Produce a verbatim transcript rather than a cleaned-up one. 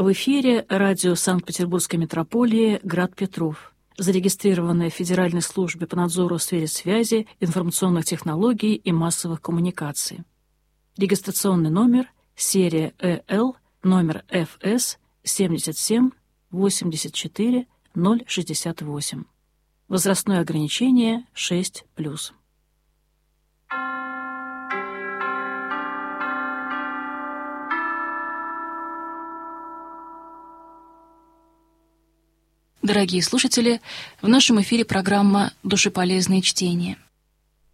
В эфире радио Санкт-Петербургской метрополии «Град Петров», зарегистрированное в Федеральной службе по надзору в сфере связи, информационных технологий и массовых коммуникаций. Регистрационный номер серия Э Л, номер Ф С семьдесят семь восемьдесят четыре ноль шестьдесят восемь. Возрастное ограничение шесть плюс. Дорогие слушатели, в нашем эфире программа «Душеполезные чтения».